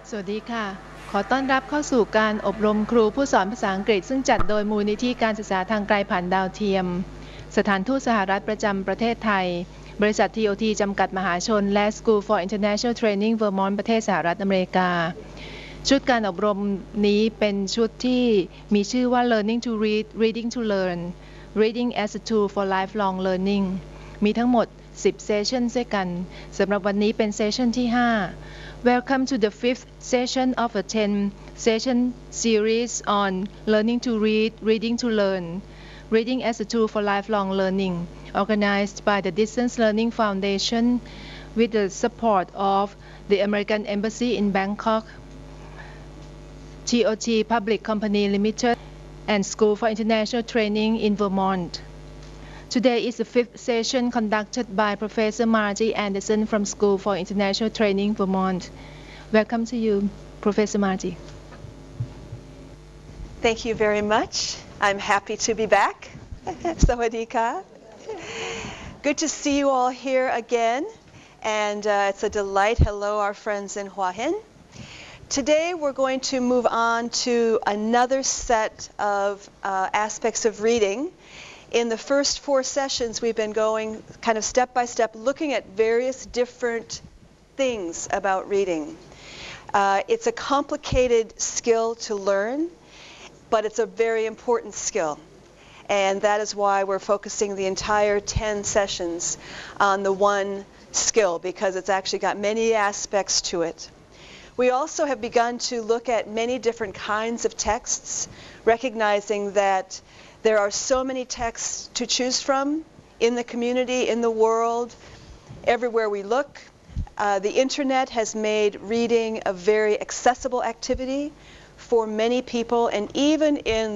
สวัสดีค่ะขอต้อนรับเข้าสู่การอบรมครูผู้สอนภาษาอังกฤษซึ่งจัดโดยมูลนิธิการศึกษาทางไกลผ่านดาวเทียมสถานทูตสหรัฐประจำประเทศไทยบริษัท TOT จำกัดมหาชนและ School for International Training Vermont ประเทศสหรัฐอเมริกาชุดการอบรมนี้เป็นชุดที่มีชื่อว่า Learning to Read Reading to Learn Reading as a Tool for Lifelong Learning มีทั้งหมด10 session ด้วยกันสำหรับวันนี้เป็น session ที่ 5Welcome to the 5th session of a 10-session series on learning to read, reading to learn, reading as a tool for lifelong learning, organized by the Distance Learning Foundation with the support of the American Embassy in Bangkok, TOT Public Company Limited, and School for International Training in Vermont. Today is the 5th session conducted by Professor Margie Anderson from School for International Training, Vermont. Welcome to you, Professor Margie. Thank you very much. I'm happy to be back. Sawadee-ka. Good to see you all here again. And it's a delight. Hello, our friends in Hua Hin. Today we're going to move on to another set of aspects of reading. In the first 4 sessions, we've been going kind of step by step, looking at various different things about reading. It's a complicated skill to learn, but it's a very important skill. And that is why we're focusing the entire 10 sessions on the one skill, because it's actually got many aspects to it. We also have begun to look at many different kinds of texts, recognizing that there are so many texts to choose from in the community, in the world, everywhere we look. The internet has made reading a very accessible activity for many people, and even in